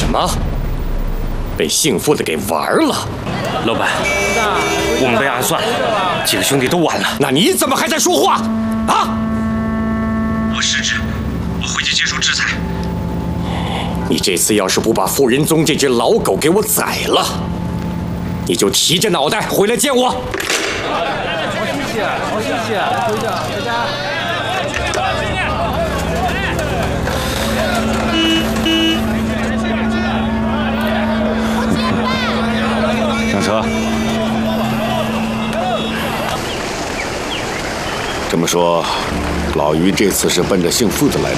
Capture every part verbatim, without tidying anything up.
什么？被姓傅的给玩了？ 老板，我们被暗算了，几个兄弟都完了。 那你怎么还在说话？啊！ 我失职，我回去接受制裁。 你这次要是不把傅仁宗这只老狗给我宰了，你就提着脑袋回来见我。 好谢谢，好谢谢，回家回家。 上车。 这么说，老于这次是奔着姓傅的来的。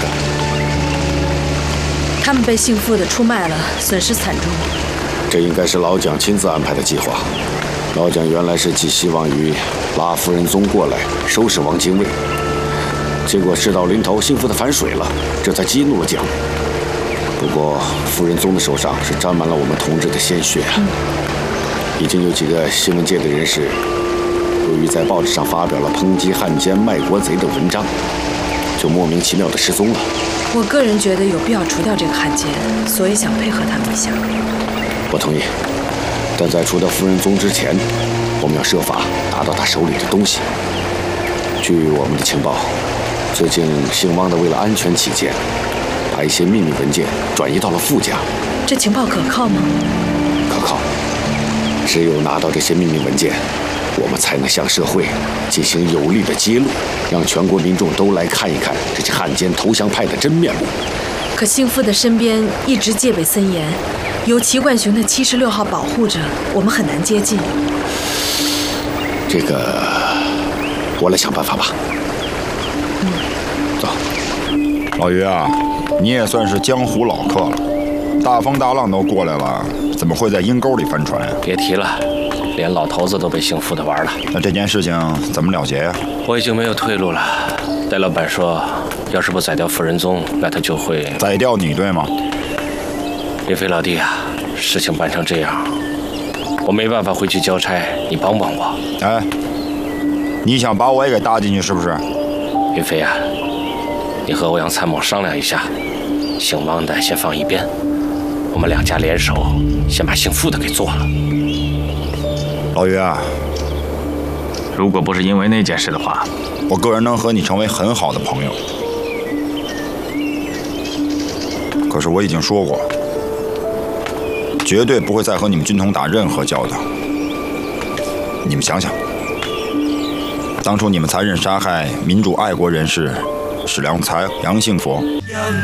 他们被姓傅的出卖了，损失惨重。 这应该是老蒋亲自安排的计划。老蒋原来是寄希望于拉夫人宗过来收拾王精卫，结果事到临头，姓傅的反水了，这才激怒了蒋。不过夫人宗的手上是沾满了我们同志的鲜血啊！嗯、已经有几个新闻界的人士，由于在报纸上发表了抨击汉奸卖国贼的文章，就莫名其妙的失踪了。 我个人觉得有必要除掉这个汉奸，所以想配合他们一下。 我同意，但在除掉夫人宗之前，我们要设法拿到他手里的东西。据我们的情报，最近姓汪的为了安全起见，把一些秘密文件转移到了傅家。 这情报可靠吗？ 可靠。只有拿到这些秘密文件，我们才能向社会进行有力的揭露，让全国民众都来看一看这些汉奸投降派的真面目。 可姓傅的身边一直戒备森严，由齐冠雄的七十六号保护着，我们很难接近。 这个，我来想办法吧。 嗯， 走。 老于啊，你也算是江湖老客了，大风大浪都过来了，怎么会在阴沟里翻船呀？ 别提了。连老头子都被姓傅的玩了， 那这件事情怎么了结呀？ 我已经没有退路了。戴老板说，要是不宰掉傅仁宗，那他就会宰掉你，对吗？ 岳飞老弟啊，事情办成这样，我没办法回去交差，你帮帮我。 哎，你想把我也给搭进去是不是？ 岳飞啊，你和欧阳参谋商量一下，姓汪的先放一边，我们两家联手，先把姓傅的给做了。 老于啊， 如果不是因为那件事的话， 我个人能和你成为很好的朋友。可是我已经说过，绝对不会再和你们军统打任何交道。你们想想，当初你们残忍杀害民主爱国人士史良才、杨幸佛。